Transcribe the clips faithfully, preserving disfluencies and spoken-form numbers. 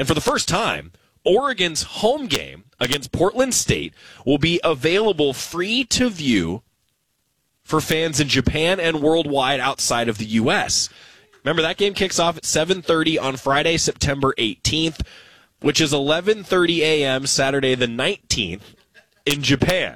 And for the first time, Oregon's home game against Portland State will be available free to view for fans in Japan and worldwide outside of the U S. Remember, that game kicks off at seven thirty on Friday, September eighteenth, which is eleven thirty a.m. Saturday the nineteenth in Japan.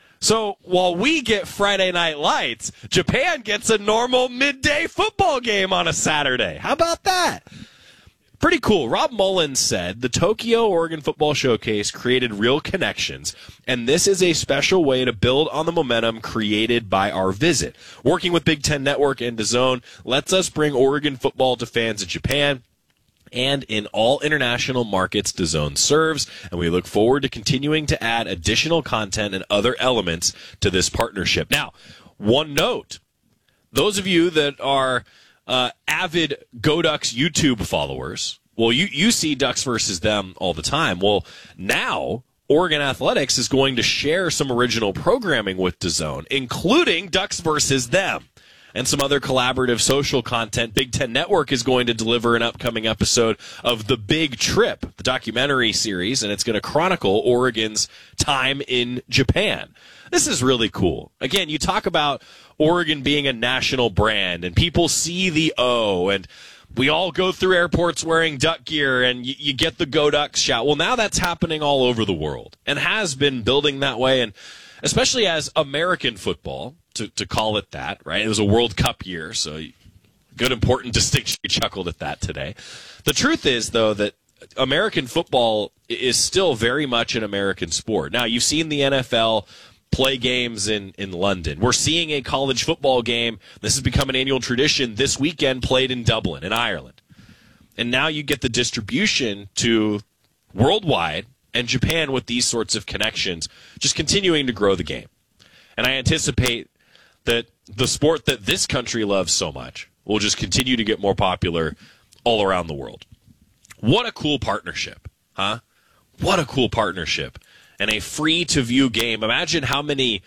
So while we get Friday Night Lights, Japan gets a normal midday football game on a Saturday. How about that? Pretty cool. Rob Mullins said, the Tokyo Oregon Football Showcase created real connections, and this is a special way to build on the momentum created by our visit. Working with Big Ten Network and DAZN lets us bring Oregon football to fans in Japan and in all international markets DAZN serves, and we look forward to continuing to add additional content and other elements to this partnership. Now, one note, those of you that are uh, avid Go Ducks YouTube followers, well, you, you see Ducks versus them all the time. Well, now Oregon Athletics is going to share some original programming with DAZN, including Ducks versus them, and some other collaborative social content. Big Ten Network is going to deliver an upcoming episode of The Big Trip, the documentary series, and it's going to chronicle Oregon's time in Japan. This is really cool. Again, you talk about Oregon being a national brand, and people see the O, and we all go through airports wearing Duck gear, and you, you get the Go Ducks shout. Well, now that's happening all over the world, and has been building that way, and especially as American football, to, to call it that, right? It was a World Cup year, so good, important distinction. You chuckled at that today. The truth is, though, that American football is still very much an American sport. Now, you've seen the N F L play games in, in London. We're seeing a college football game. This has become an annual tradition this weekend, played in Dublin, in Ireland. And now you get the distribution to worldwide and Japan with these sorts of connections, just continuing to grow the game. And I anticipate that the sport that this country loves so much will just continue to get more popular all around the world. What a cool partnership, huh? What a cool partnership. And a free-to-view game. Imagine how many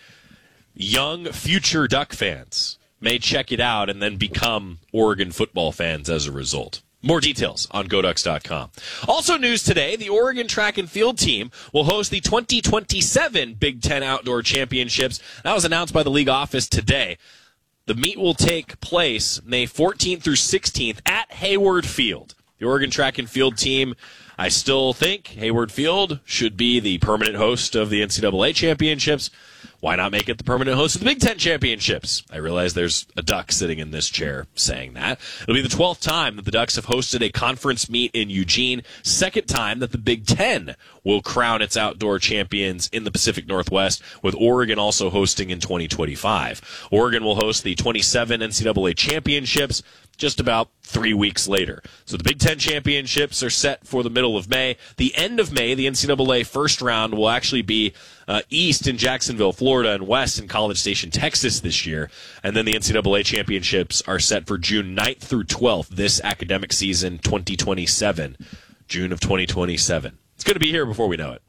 young future Duck fans may check it out and then become Oregon football fans as a result. More details on Go Ducks dot com. Also news today, the Oregon track and field team will host the twenty twenty-seven Big Ten Outdoor Championships. That was announced by the league office today. The meet will take place May fourteenth through sixteenth at Hayward Field. The Oregon track and field team, I still think Hayward Field should be the permanent host of the N C double A championships. Why not make it the permanent host of the Big Ten championships? I realize there's a Duck sitting in this chair saying that. It'll be the twelfth time that the Ducks have hosted a conference meet in Eugene. Second time that the Big Ten will crown its outdoor champions in the Pacific Northwest, with Oregon also hosting in twenty twenty-five. Oregon will host the twenty-seven N C double A championships just about three weeks later. So the Big Ten championships are set for the middle of May. The end of May, the N C double A first round will actually be uh, east in Jacksonville, Florida, and west in College Station, Texas this year. And then the N C double A championships are set for June ninth through twelfth this academic season, twenty twenty-seven. June of twenty twenty-seven. It's going to be here before we know it.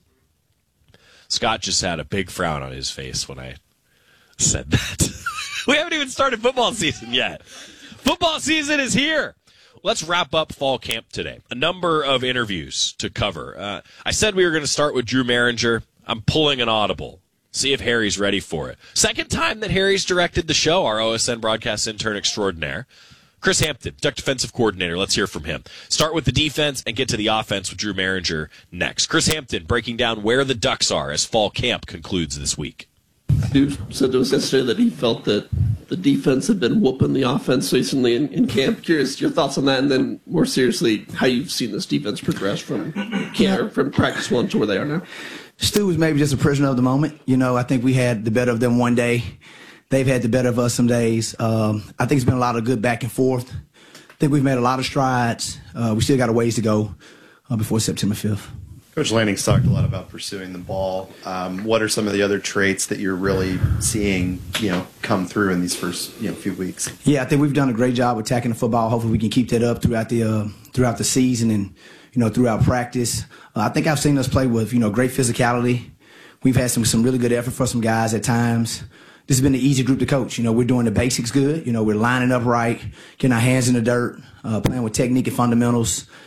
Scott just had a big frown on his face when I said that. We haven't even started football season yet. Football season is here. Let's wrap up fall camp today. A number of interviews to cover. Uh, I said we were going to start with Drew Maringer. I'm pulling an audible. See if Harry's ready for it. Second time that Harry's directed the show, our O S N broadcast intern extraordinaire. Chris Hampton, Duck defensive coordinator. Let's hear from him. Start with the defense and get to the offense with Drew Maringer next. Chris Hampton breaking down where the Ducks are as fall camp concludes this week. Drew said to us yesterday that he felt that the defense had been whooping the offense recently in, in camp. Curious your thoughts on that, and then more seriously, how you've seen this defense progress from camp, from practice one to where they are now. Stu was maybe just a prisoner of the moment. You know, I think we had the better of them one day. They've had the better of us some days. Um, I think it's been a lot of good back and forth. I think we've made a lot of strides. Uh, we still got a ways to go uh, before September fifth. Coach Lanning's talked a lot about pursuing the ball. Um, what are some of the other traits that you're really seeing, you know, come through in these first, you know, few weeks? Yeah, I think we've done a great job attacking the football. Hopefully, we can keep that up throughout the uh, throughout the season and you know throughout practice. Uh, I think I've seen us play with you know great physicality. We've had some some really good effort for some guys at times. This has been an easy group to coach. You know, we're doing the basics good. You know, we're lining up right, getting our hands in the dirt, uh, playing with technique and fundamentals.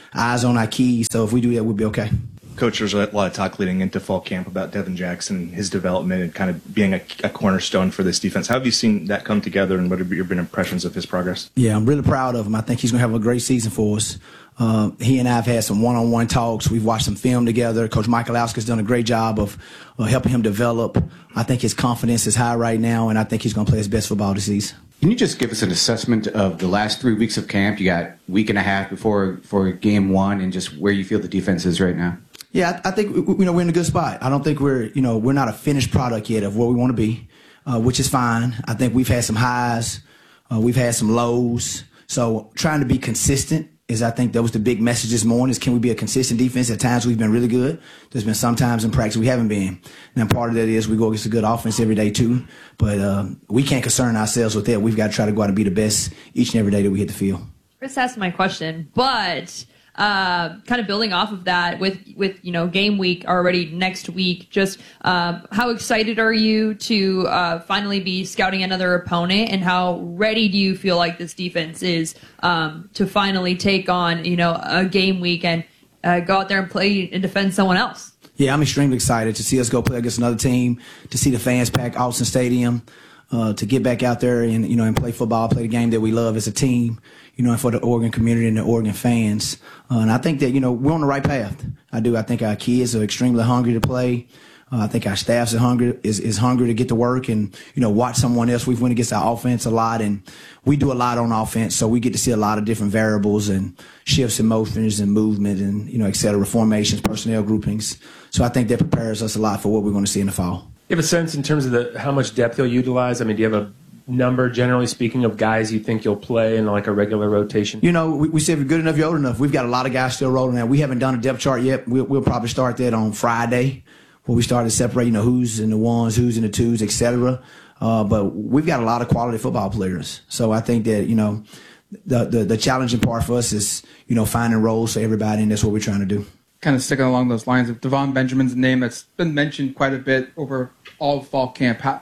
eyes on our keys. So if we do that, we'll be okay. Coach, there's a lot of talk leading into fall camp about Devin Jackson, his development, and kind of being a, a cornerstone for this defense. How have you seen that come together, and what have your been impressions of his progress? Yeah, I'm really proud of him. I think he's going to have a great season for us. Uh, he and I have had some one-on-one talks. We've watched some film together. Coach Michalowski has done a great job of uh, helping him develop. I think his confidence is high right now, and I think he's going to play his best football this season. Can you just give us an assessment of the last three weeks of camp? You got a week and a half before for game one, and just where you feel the defense is right now. Yeah, I, I think you know we're in a good spot. I don't think we're you know we're not a finished product yet of where we want to be, uh, which is fine. I think we've had some highs, uh, we've had some lows. So trying to be consistent is, I think that was the big message this morning, is can we be a consistent defense? At times we've been really good. There's been some times in practice we haven't been. And part of that is we go against a good offense every day too. But uh, we can't concern ourselves with that. We've got to try to go out and be the best each and every day that we hit the field. Chris asked my question, but uh, kind of building off of that with, with you know, game week already next week, just uh, how excited are you to uh, finally be scouting another opponent, and how ready do you feel like this defense is um, to finally take on, you know, a game week and uh, go out there and play and defend someone else? Yeah, I'm extremely excited to see us go play against another team, to see the fans pack Austin Stadium, uh, to get back out there and, you know, and play football, play the game that we love as a team, you know, and for the Oregon community and the Oregon fans. Uh, and I think that, you know, we're on the right path. I do. I think our kids are extremely hungry to play. Uh, I think our staff's are hungry, is, is hungry to get to work and, you know, watch someone else. We've went against our offense a lot, and we do a lot on offense, so we get to see a lot of different variables and shifts and motions and movement and, you know, et cetera, formations, personnel groupings. So I think that prepares us a lot for what we're going to see in the fall. You have a sense in terms of the how much depth you'll utilize? I mean, do you have a number, generally speaking, of guys you think you'll play in like a regular rotation? You know, we, we said if you're good enough, you're old enough. We've got a lot of guys still rolling out. We haven't done a depth chart yet. We'll, we'll probably start that on Friday, where we start to separate, you know, who's in the ones, who's in the twos, et cetera. Uh, but we've got a lot of quality football players. So I think that, you know, the, the, the challenging part for us is, you know, finding roles for everybody, and that's what we're trying to do. Kind of sticking along those lines, of Devon Benjamin's name that's been mentioned quite a bit over all fall camp. How,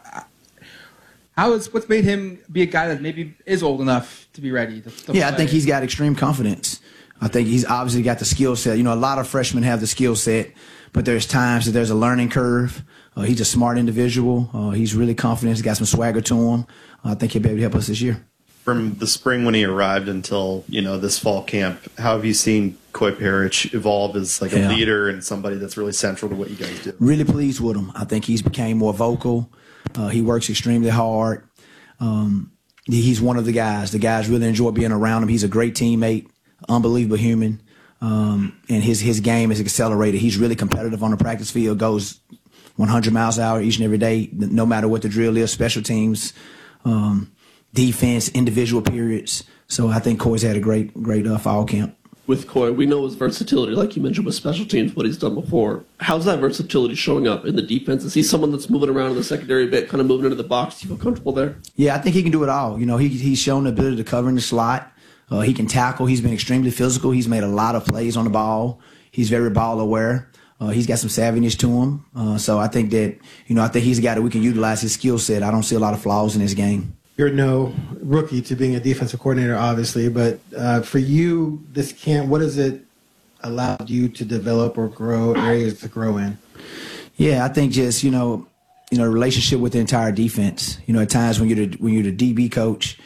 how is what's made him be a guy that maybe is old enough to be ready to, to Yeah, play? I think he's got extreme confidence. I think he's obviously got the skill set. You know, a lot of freshmen have the skill set, but there's times that there's a learning curve. Uh, he's a smart individual. Uh, he's really confident. He's got some swagger to him. Uh, I think he'll be able to help us this year. From the spring when he arrived until, you know, this fall camp, how have you seen Koy Parrish evolve as like a Yeah. leader and somebody that's really central to what you guys do? Really pleased with him. I think he's became more vocal. Uh, he works extremely hard. Um, he's one of the guys. The guys really enjoy being around him. He's a great teammate, unbelievable human, um, and his his game is accelerated. He's really competitive on the practice field, goes one hundred miles an hour each and every day, no matter what the drill is, special teams, um, defense, individual periods. So I think Koy's had a great, great uh, fall camp. With Koy, we know his versatility, like you mentioned with special teams, what he's done before. How's that versatility showing up in the defense? Is he someone that's moving around in the secondary a bit, kind of moving into the box? Do you feel comfortable there? Yeah, I think he can do it all. You know, he he's shown the ability to cover in the slot. Uh, he can tackle. He's been extremely physical. He's made a lot of plays on the ball. He's very ball aware. Uh, he's got some savviness to him. Uh, so I think that, you know, I think he's a guy that we can utilize his skill set. I don't see a lot of flaws in his game. You're no rookie to being a defensive coordinator, obviously, but uh, for you, this camp, what has it allowed you to develop or grow, areas to grow in? Yeah, I think just, you know, you know, relationship with the entire defense. You know, at times when you're the, when you're the D B coach,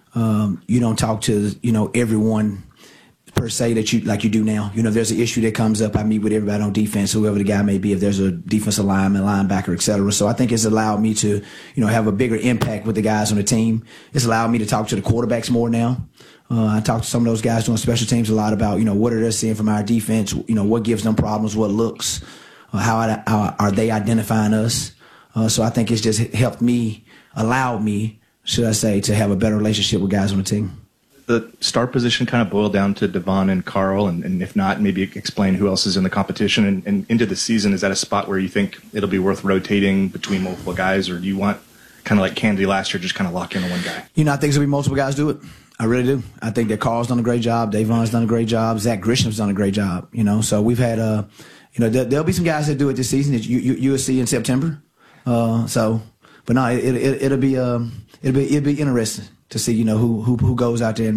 um, you don't talk to, you know, everyone per se that you like you do now. You know, if there's an issue that comes up, I meet with everybody on defense, whoever the guy may be, if there's a defensive lineman, linebacker, et cetera. So I think it's allowed me to, you know, have a bigger impact with the guys on the team. It's allowed me to talk to the quarterbacks more now. Uh, I talk to some of those guys doing special teams a lot about, you know, what are they seeing from our defense? You know, what gives them problems, what looks, uh, how, how are they identifying us? Uh, so I think it's just helped me, allowed me, should I say, to have a better relationship with guys on the team. The star position kind of boiled down to Devon and Carl, and, and if not, maybe explain who else is in the competition. And, and into the season, is that a spot where you think it'll be worth rotating between multiple guys, or do you want, kind of like Candy last year, just kind of lock in on one guy? You know, I think there'll be multiple guys do it. I really do. I think that Carl's done a great job. Davon's done a great job. Zach Grisham's done a great job. You know, so we've had, uh, you know, there, there'll be some guys that do it this season that you, you, you'll see in September. Uh, so, but no, it, it, it'll be, um, it'll be, it'll be interesting to see, you know, who, who, who goes out there and,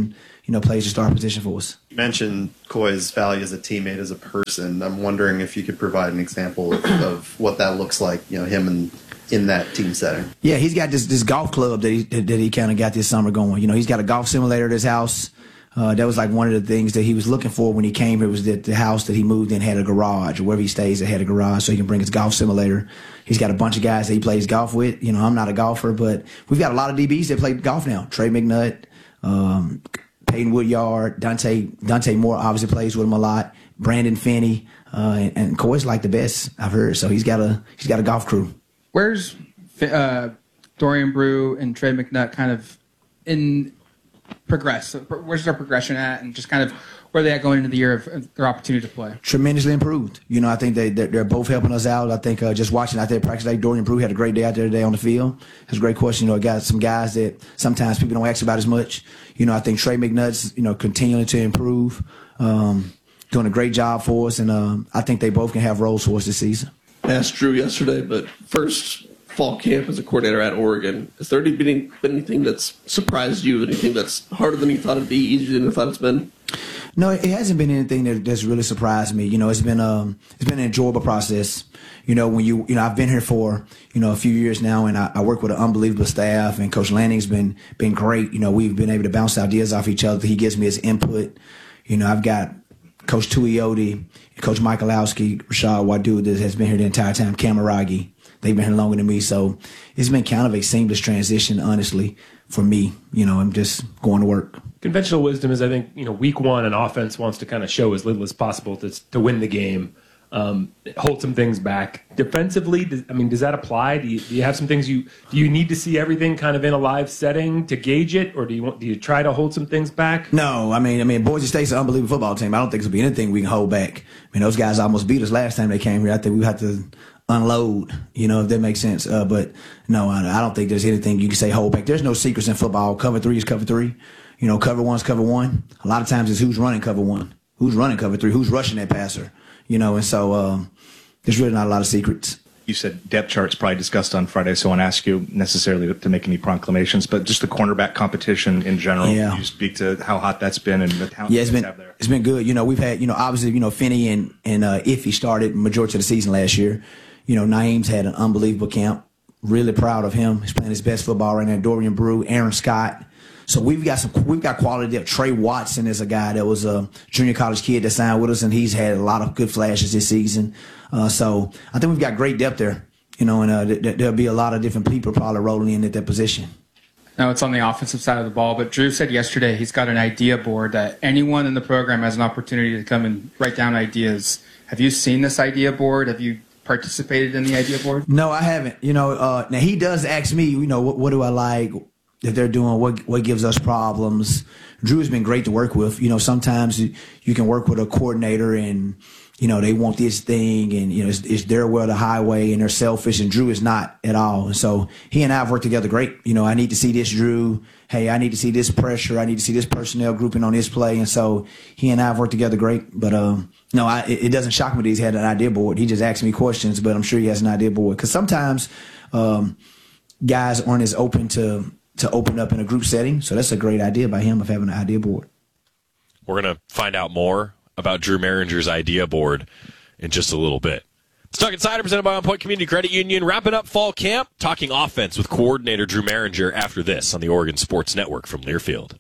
you know, plays the star position for us. You mentioned Coy's value as a teammate, as a person. I'm wondering if you could provide an example of, of what that looks like, you know, him and in that team setting. Yeah, he's got this this golf club that he that he kind of got this summer going. You know, he's got a golf simulator at his house. Uh, that was like one of the things that he was looking for when he came here, was that the house that he moved in had a garage, or wherever he stays it had a garage, so he can bring his golf simulator. He's got a bunch of guys that he plays golf with. You know, I'm not a golfer, but we've got a lot of D Bs that play golf now. Trey McNutt, um, Peyton Woodyard, Dante Dante Moore obviously plays with him a lot. Brandon Finney, uh, and, and Coy's like the best I've heard. So he's got a he's got a golf crew. Where's uh, Dorian Brew and Trey McNutt kind of in progress? Where's their progression at, and just kind of where are they at going into the year of their opportunity to play? Tremendously improved. You know, I think they they're, they're both helping us out. I think uh, just watching out there practice today, Dorian Brew had a great day out there today on the field. It was a great question. You know, got some guys that sometimes people don't ask about as much. You know, I think Trey McNutt's, you know, continuing to improve, um, doing a great job for us, and um, I think they both can have roles for us this season. I asked Drew yesterday, but first fall camp as a coordinator at Oregon, has there been, been anything that's surprised you, anything that's harder than you thought it'd be, easier than you thought it's been? No, it hasn't been anything that, that's really surprised me. You know, it's been um, it's been an enjoyable process. You know, when you you know, I've been here for you know a few years now, and I, I work with an unbelievable staff. And Coach Lanning's been been great. You know, we've been able to bounce ideas off each other. He gives me his input. You know, I've got Coach Tuioti, Coach Michalowski, Rashad Wadu that has been here the entire time. Cameragi, they've been here longer than me, so it's been kind of a seamless transition, honestly, for me. You know, I'm just going to work. Conventional wisdom is, I think, you know, week one, an offense wants to kind of show as little as possible to to win the game, um, hold some things back. Defensively, does, I mean, does that apply? Do you, do you have some things you do you need to see everything kind of in a live setting to gauge it, or do you want do you try to hold some things back? No, I mean, I mean, Boise State's an unbelievable football team. I don't think there'll be anything we can hold back. I mean, those guys almost beat us last time they came here. I think we have to unload, you know, if that makes sense. Uh, but no, I, I don't think there's anything you can say hold back. There's no secrets in football. Cover three is cover three. You know, cover one's cover one. A lot of times it's who's running cover one, who's running cover three, who's rushing that passer. You know, and so um, there's really not a lot of secrets. You said depth charts probably discussed on Friday, so I won't ask you necessarily to, to make any proclamations, but just the cornerback competition in general. Yeah. Can you speak to how hot that's been and the talent yeah, it's you been, have there? It's been good. You know, we've had, you know, obviously, you know, Finney and, and uh, Iffy started majority of the season last year. You know, Naeem's had an unbelievable camp. Really proud of him. He's playing his best football right now. Dorian Brew, Aaron Scott. So we've got some, we've got quality depth. Trey Watson is a guy that was a junior college kid that signed with us, and he's had a lot of good flashes this season. Uh, so I think we've got great depth there, you know, and uh, th- th- there'll be a lot of different people probably rolling in at that position. Now it's on the offensive side of the ball, but Drew said yesterday he's got an idea board that anyone in the program has an opportunity to come and write down ideas. Have you seen this idea board? Have you participated in the idea board? No, I haven't. You know, uh, now he does ask me, you know, what, what do I like that they're doing, what what gives us problems. Drew has been great to work with. You know, sometimes you can work with a coordinator and, you know, they want this thing and, you know, it's, it's their way or the highway and they're selfish, and Drew is not at all. And so he and I have worked together great. You know, I need to see this, Drew. Hey, I need to see this pressure. I need to see this personnel grouping on this play. And so he and I have worked together great. But, um, no, I, it, it doesn't shock me that he's had an idea board. He just asks me questions, but I'm sure he has an idea board. Because sometimes um, guys aren't as open to to open up in a group setting. So that's a great idea by him of having an idea board. We're going to find out more about Drew Maringer's idea board in just a little bit. Stuck Insider presented by On Point Community Credit Union. Wrapping up fall camp, talking offense with coordinator Drew Maringer after this on the Oregon Sports Network from Learfield.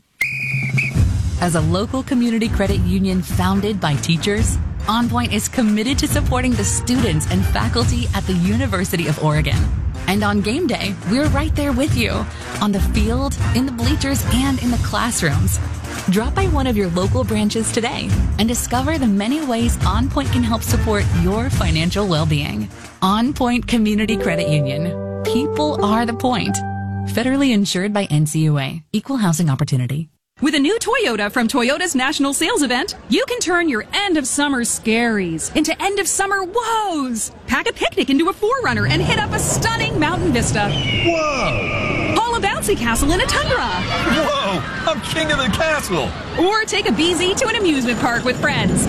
As a local community credit union founded by teachers, On Point is committed to supporting the students and faculty at the University of Oregon. And on game day, we're right there with you, on the field, in the bleachers, and in the classrooms. Drop by one of your local branches today and discover the many ways On Point can help support your financial well-being. On Point Community Credit Union. People are the point. Federally insured by N C U A. Equal housing opportunity. With a new Toyota from Toyota's National Sales Event, you can turn your end-of-summer scaries into end-of-summer woes. Pack a picnic into a four runner and hit up a stunning mountain vista. Whoa! Haul a bouncy castle in a tundra. Whoa! I'm king of the castle! Or take a B Z to an amusement park with friends.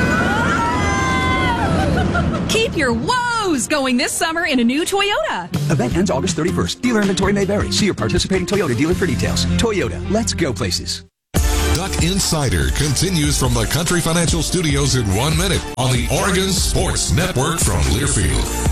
Keep your woes going this summer in a new Toyota. Event ends August thirty-first. Dealer inventory may vary. See your participating Toyota dealer for details. Toyota, let's go places. Duck Insider continues from the Country Financial Studios in one minute on the Oregon Sports Network from Learfield.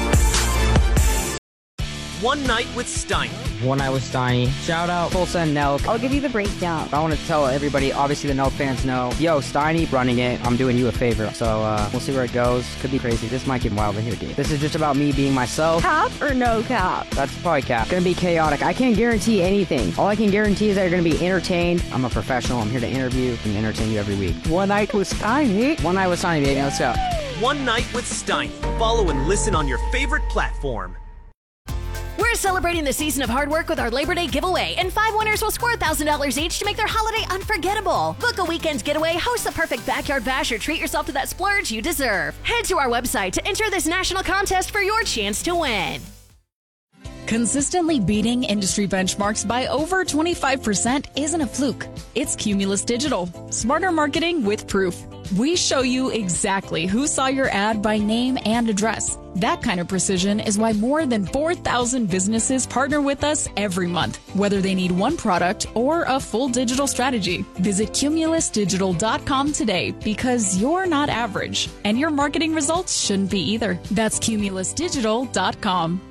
One Night with Steiny. One Night with Steiny. Shout out Tulsa and Nelk. I'll give you the breakdown. I want to tell everybody, obviously the Nelk fans know, yo, Steiny running it, I'm doing you a favor. So uh, we'll see where it goes. Could be crazy. This might get wild in here, dude. This is just about me being myself. Cap or no cap? That's probably cap. Gonna be chaotic. I can't guarantee anything. All I can guarantee is that you're gonna be entertained. I'm a professional. I'm here to interview and entertain you every week. One Night with Steiny. One Night with Steiny, baby. Let's go. One Night with Steiny. Follow and listen on your favorite platform. We're celebrating the season of hard work with our Labor Day giveaway, and five winners will score one thousand dollars each to make their holiday unforgettable. Book a weekend getaway, host the perfect backyard bash, or treat yourself to that splurge you deserve. Head to our website to enter this national contest for your chance to win. Consistently beating industry benchmarks by over twenty-five percent isn't a fluke. It's Cumulus Digital. Smarter marketing with proof. We show you exactly who saw your ad by name and address. That kind of precision is why more than four thousand businesses partner with us every month, whether they need one product or a full digital strategy. Visit cumulus digital dot com today, because you're not average, and your marketing results shouldn't be either. That's cumulus digital dot com.